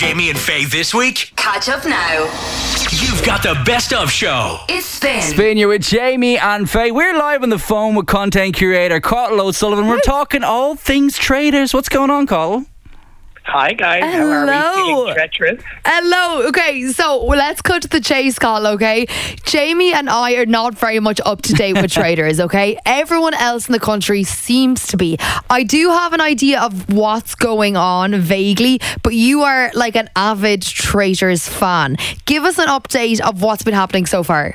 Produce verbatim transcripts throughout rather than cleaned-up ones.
Jamie and Faye this week? Catch up now. You've got the best of show. It's Spin. Spin, you're with Jamie and Faye. We're live on the phone with content curator Carl O'Sullivan. We're talking all things traders. What's going on, Carl? Hi guys, Hello. how are we? Feeling treacherous? Hello. Okay, so well, let's cut to the chase, Carl. Okay, Jamie and I are not very much up to date with traders. Okay, everyone else in the country seems to be. I do have an idea of what's going on vaguely, but you are like an avid traders fan. Give us an update of what's been happening so far.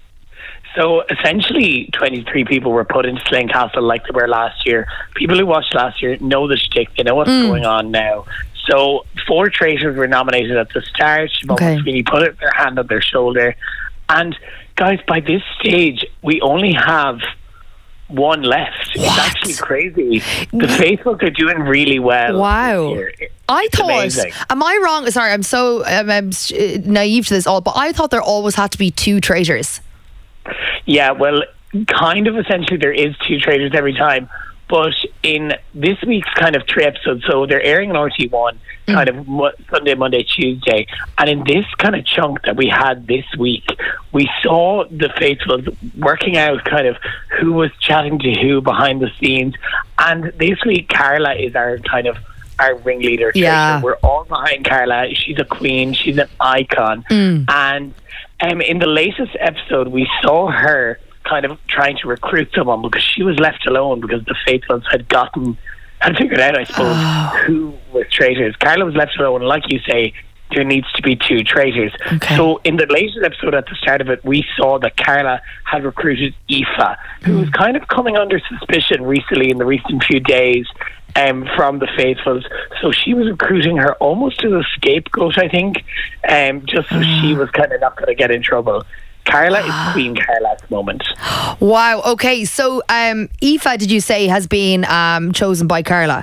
So essentially, twenty-three people were put into Slane Castle like they were last year. People who watched last year know the shtick. They know what's mm. going on now. So four traders were nominated at the start. Siobhan Okay. Sweeney put it, their hand on their shoulder. And guys, by this stage, we only have one left. What? It's actually crazy. The Facebook are doing really well. Wow. this year. I It's thought, amazing. am I wrong? Sorry, I'm so um, I'm s- uh, naive to this all, but I thought there always had to be two traders. Yeah, well, kind of essentially there is two traders every time. But in this week's kind of three episodes, so they're airing on R T one kind of mo- Sunday, Monday, Tuesday. And in this kind of chunk that we had this week, we saw the faithfuls working out kind of who was chatting to who behind the scenes. And this week, Carla is our kind of our ringleader. Yeah. Trader. We're all behind Carla. She's a queen. She's an icon. Mm. And um, in the latest episode, we saw her kind of trying to recruit someone because she was left alone because the faithfuls had gotten, had figured out, I suppose, Oh. who was traitors. Carla was left alone, and like you say, there needs to be two traitors. Okay. So in the latest episode at the start of it, we saw that Carla had recruited Aoife, who was kind of coming under suspicion recently in the recent few days um, from the faithfuls. So she was recruiting her almost as a scapegoat, I think, um, just so she was kind of not going to get in trouble. Carla is Queen Carla at the moment. Wow. Okay. So, um, Aoife, did you say has been um, chosen by Carla?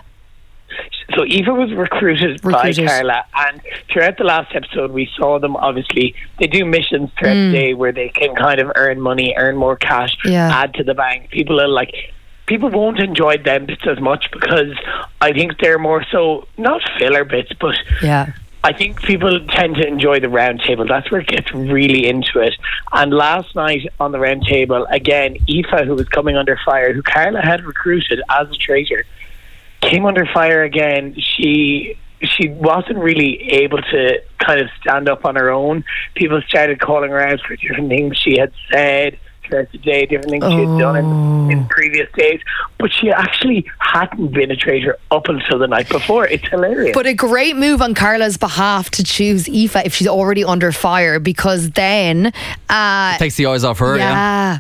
So Aoife was recruited, Recruited. by Carla, and throughout the last episode we saw them, obviously they do missions throughout the day where they can kind of earn money, earn more cash, Yeah. add to the bank. People are like, people won't enjoy them bits as much because I think they're more so, not filler bits, but Yeah. I think people tend to enjoy the round table. That's where it gets really into it. And last night on the round table, again, Aoife, who was coming under fire, who Carla had recruited as a traitor, came under fire again. She she wasn't really able to kind of stand up on her own. People started calling her out for different things she had said throughout the day, different things she had done in, in previous days. But she actually hadn't been a traitor up until the night before. It's hilarious. But a great move on Carla's behalf to choose Aoife if she's already under fire, because then, uh, Takes the eyes off her, yeah. yeah.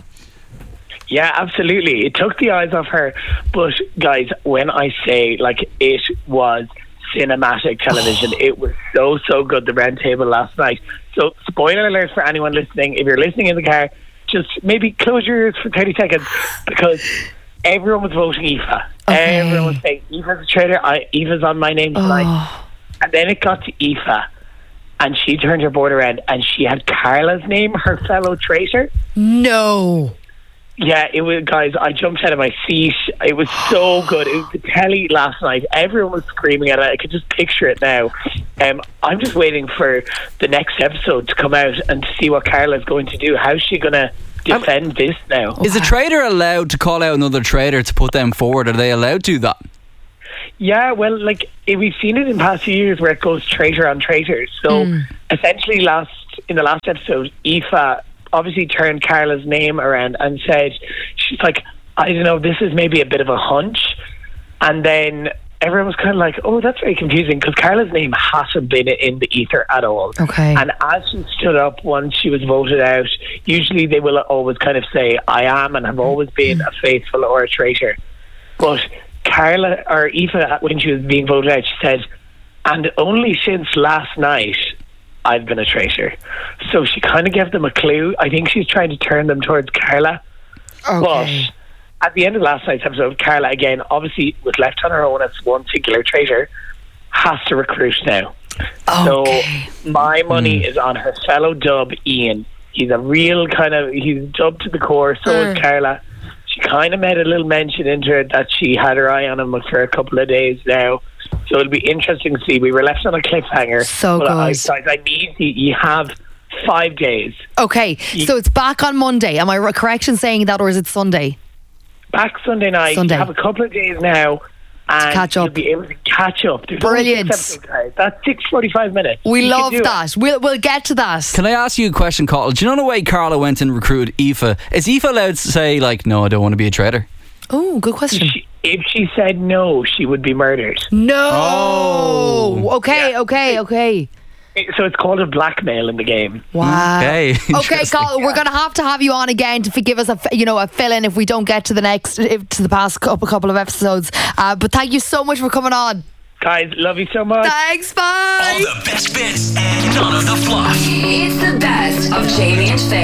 Yeah, absolutely. It took the eyes off her. But guys, when I say like it was cinematic television, it was so so good. The round table last night. So spoiler alert for anyone listening: if you're listening in the car, just maybe close your ears for thirty seconds because everyone was voting Aoife. Okay. Everyone was saying Aoife's a traitor. I, Aoife's on my name tonight. Oh. And then it got to Aoife, and she turned her board around, and she had Carla's name, her fellow traitor. No. Yeah, it was, guys, I jumped out of my seat. It was so good. It was the telly last night. Everyone was screaming at it. I could just picture it now. Um, I'm just waiting for the next episode to come out and to see what Carla's going to do. How's she going to defend this now? Is a trader allowed to call out another trader to put them forward? Are they allowed to do that? Yeah, well, like, eh, we've seen it in past few years where it goes traitor on traitor. So, essentially, last in the last episode, Aoife obviously turned Carla's name around and said, she's like, I don't know, this is maybe a bit of a hunch. And then everyone was kind of like, oh, that's very confusing because Carla's name hasn't been in the ether at all. Okay. And as she stood up once she was voted out, usually they will always kind of say, I am and have always been a faithful or a traitor. But Carla, or Aoife, when she was being voted out, she said, and only since last night I've been a traitor. So she kind of gave them a clue. I think she's trying to turn them towards Carla. Okay. But at the end of last night's episode, Carla, again, obviously was left on her own as one singular traitor, has to recruit now. Okay. So my money is on her fellow dub, Ian. He's a real kind of, he's dubbed to the core, so Mm. is Carla. She kind of made a little mention into it that she had her eye on him for a couple of days now. So it'll be interesting to see. We were left on a cliffhanger. So but I, good. guys, I need you, you have five days. Okay, so it's back on Monday. Am I r- correct in saying that, or is it Sunday? Back Sunday night. Sunday. You have a couple of days now. And catch you'll up. be able to catch up. There's Brilliant. only six episodes, guys. That's six forty-five minutes. We You can love do it. that. We'll we'll get to that. Can I ask you a question, Cottle? Do you know the way Carla went and recruited Aoife? Is Aoife allowed to say, like, no, I don't want to be a traitor? Oh, good question. She, if she said no, she would be murdered. No. Oh. Okay, Yeah. okay, okay. So it's called a blackmail in the game. Wow. Okay, Okay, interesting. Colin, we're going to have to have you on again to give us a f- you know a fill in if we don't get to the next if, to the past couple couple of episodes. Uh, but thank you so much for coming on. Guys, love you so much. Thanks, All bye. the best bits and none of the fluff. It's the best of Jamie and Faye.